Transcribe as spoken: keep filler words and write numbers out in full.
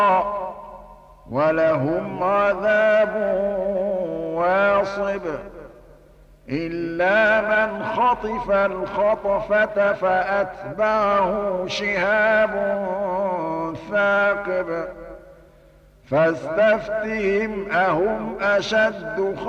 ولهم عذاب واصب إلا من خطف الخطفة فأتبعه شهاب ثاقب فاستفتهم أهم أشد